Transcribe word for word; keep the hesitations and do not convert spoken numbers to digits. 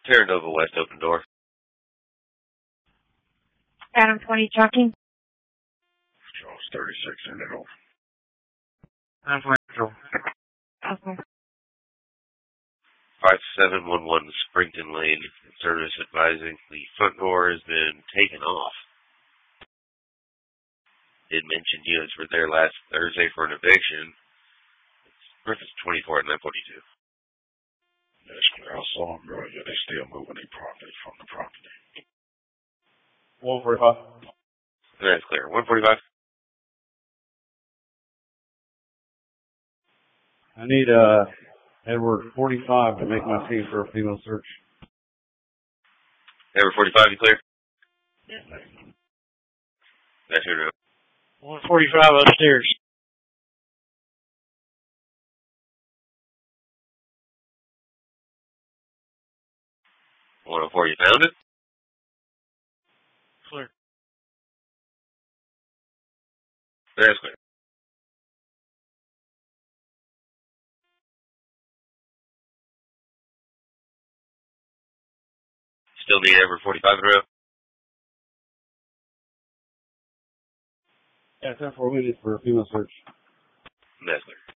Terra Nova West, open door. Adam twenty trucking. Charles thirty-six in it over. I'm fine, Joe. Okay. five seven one one Springton Lane. Service advising the front door has been taken off. Did mention units were there last Thursday for an eviction. Griffiths twenty-four at nine forty-two. That's clear. I saw them earlier. They still moving their property from the property. one forty-five. That's clear. one forty-five. I need uh, Edward forty-five to make my team for a female search. Edward forty-five, you clear? Yes. That's your note. one forty-five upstairs. one oh four, you found it? Clear. That's clear. Still need Edward forty-five in a row? Yeah, ten four, we need for a female search. That's clear.